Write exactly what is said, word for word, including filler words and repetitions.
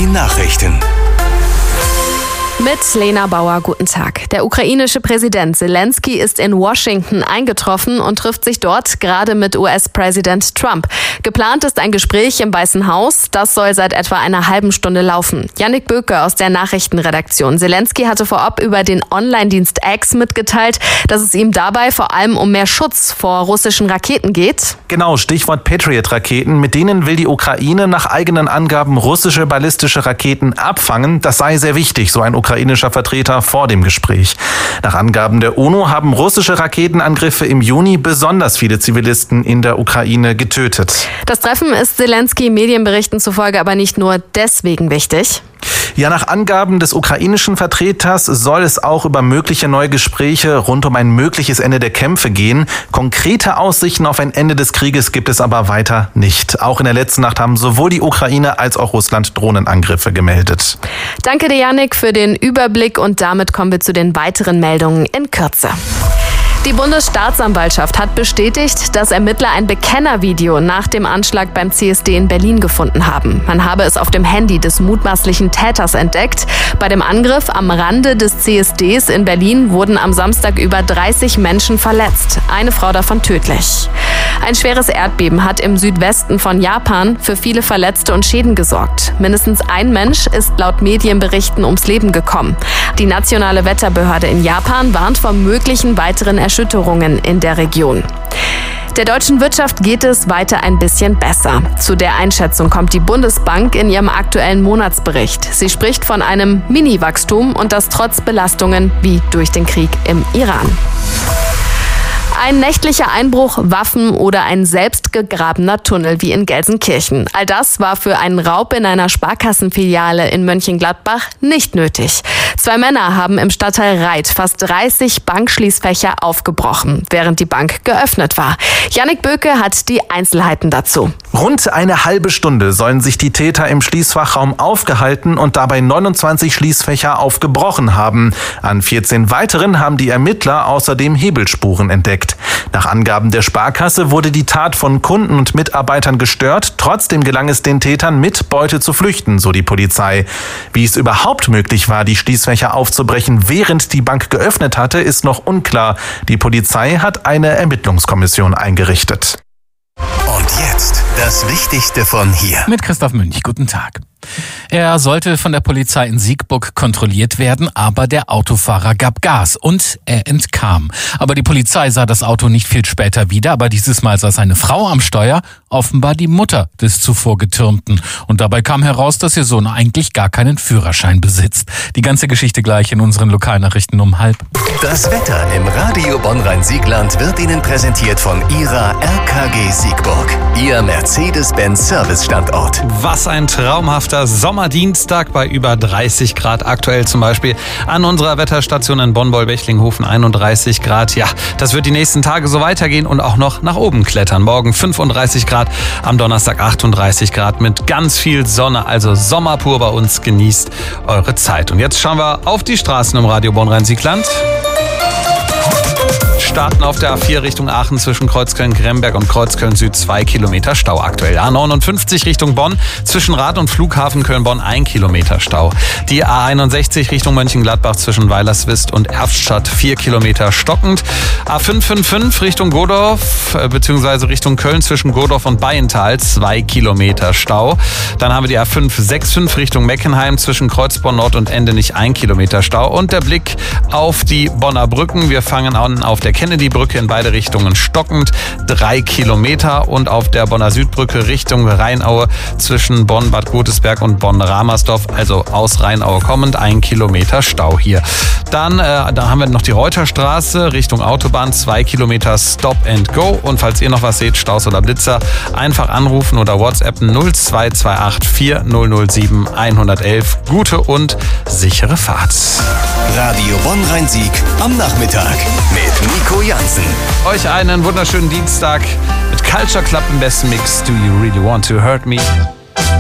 die Nachrichten. Mit Lena Bauer, guten Tag. Der ukrainische Präsident Zelensky ist in Washington eingetroffen und trifft sich dort gerade mit U S-Präsident Trump. Geplant ist ein Gespräch im Weißen Haus. Das soll seit etwa einer halben Stunde laufen. Jannik Böke aus der Nachrichtenredaktion. Zelensky hatte vorab über den Online-Dienst X mitgeteilt, dass es ihm dabei vor allem um mehr Schutz vor russischen Raketen geht. Genau, Stichwort Patriot-Raketen. Mit denen will die Ukraine nach eigenen Angaben russische ballistische Raketen abfangen. Das sei sehr wichtig, so ein ukrainischer Vertreter vor dem Gespräch. Nach Angaben der UNO haben russische Raketenangriffe im Juni besonders viele Zivilisten in der Ukraine getötet. Das Treffen ist Zelensky Medienberichten zufolge aber nicht nur deswegen wichtig. Ja, nach Angaben des ukrainischen Vertreters soll es auch über mögliche neue Gespräche rund um ein mögliches Ende der Kämpfe gehen. Konkrete Aussichten auf ein Ende des Krieges gibt es aber weiter nicht. Auch in der letzten Nacht haben sowohl die Ukraine als auch Russland Drohnenangriffe gemeldet. Danke dir, Jannik, für den Überblick und damit kommen wir zu den weiteren Meldungen in Kürze. Die Bundesstaatsanwaltschaft hat bestätigt, dass Ermittler ein Bekennervideo nach dem Anschlag beim C S D in Berlin gefunden haben. Man habe es auf dem Handy des mutmaßlichen Täters entdeckt. Bei dem Angriff am Rande des C S Ds in Berlin wurden am Samstag über dreißig Menschen verletzt, eine Frau davon tödlich. Ein schweres Erdbeben hat im Südwesten von Japan für viele Verletzte und Schäden gesorgt. Mindestens ein Mensch ist laut Medienberichten ums Leben gekommen. Die nationale Wetterbehörde in Japan warnt vor möglichen weiteren Erschütterungen in der Region. Der deutschen Wirtschaft geht es weiter ein bisschen besser. Zu der Einschätzung kommt die Bundesbank in ihrem aktuellen Monatsbericht. Sie spricht von einem Mini-Wachstum und das trotz Belastungen wie durch den Krieg im Iran. Ein nächtlicher Einbruch, Waffen oder ein selbstgegrabener Tunnel wie in Gelsenkirchen. All das war für einen Raub in einer Sparkassenfiliale in Mönchengladbach nicht nötig. Zwei Männer haben im Stadtteil Reit fast dreißig Bankschließfächer aufgebrochen, während die Bank geöffnet war. Jannik Böke hat die Einzelheiten dazu. Rund eine halbe Stunde sollen sich die Täter im Schließfachraum aufgehalten und dabei neunundzwanzig Schließfächer aufgebrochen haben. An vierzehn weiteren haben die Ermittler außerdem Hebelspuren entdeckt. Nach Angaben der Sparkasse wurde die Tat von Kunden und Mitarbeitern gestört. Trotzdem gelang es den Tätern, mit Beute zu flüchten, so die Polizei. Wie es überhaupt möglich war, die Schließfächer aufzubrechen, während die Bank geöffnet hatte, ist noch unklar. Die Polizei hat eine Ermittlungskommission eingerichtet. Und jetzt das Wichtigste von hier. Mit Christoph Münch, guten Tag. Er sollte von der Polizei in Siegburg kontrolliert werden, aber der Autofahrer gab Gas und er entkam. Aber die Polizei sah das Auto nicht viel später wieder, aber dieses Mal saß eine Frau am Steuer, offenbar die Mutter des zuvor Getürmten. Und dabei kam heraus, dass ihr Sohn eigentlich gar keinen Führerschein besitzt. Die ganze Geschichte gleich in unseren Lokalnachrichten um halb. Das Wetter im Radio Bonn-Rhein-Siegland wird Ihnen präsentiert von Ihrer R K G Siegburg, Ihr Mercedes-Benz-Service-Standort. Was ein traumhafter Sommerdienstag bei über dreißig Grad aktuell zum Beispiel an unserer Wetterstation in Bonn-Boll-Bechlinghofen einunddreißig Grad. Ja, das wird die nächsten Tage so weitergehen und auch noch nach oben klettern. Morgen fünfunddreißig Grad, am Donnerstag achtunddreißig Grad mit ganz viel Sonne, also Sommer pur bei uns. Genießt eure Zeit. Und jetzt schauen wir auf die Straßen im Radio Bonn-Rhein-Siegland. Starten auf der A vier Richtung Aachen zwischen Kreuzköln-Gremberg und Kreuzköln-Süd zwei Kilometer Stau aktuell. A neunundfünfzig Richtung Bonn zwischen Rad und Flughafen Köln-Bonn ein Kilometer Stau. Die A einundsechzig Richtung Mönchengladbach zwischen Weilerswist und Erftstadt vier Kilometer stockend. A fünf fünf fünf Richtung Godorf bzw. Richtung Köln zwischen Godorf und Bayental zwei Kilometer Stau. Dann haben wir die A fünf sechs fünf Richtung Meckenheim zwischen Kreuzborn Nord und Endenich ein Kilometer Stau. Und der Blick auf die Bonner Brücken. Wir fangen an auf der Kennedy-Brücke in beide Richtungen stockend, drei Kilometer, und auf der Bonner Südbrücke Richtung Rheinaue zwischen Bonn-Bad Godesberg und Bonn-Ramersdorf, also aus Rheinaue kommend, ein Kilometer Stau hier. Dann, äh, dann haben wir noch die Reuterstraße Richtung Autobahn, zwei Kilometer Stop and Go, und falls ihr noch was seht, Staus oder Blitzer, einfach anrufen oder WhatsAppen null zwei zwei acht vier null null sieben eins eins eins. Gute und sichere Fahrt. Radio Bonn-Rhein-Sieg am Nachmittag mit Nico Jansen. Euch einen wunderschönen Dienstag mit Culture Club im besten Mix. Do you really want to hurt me?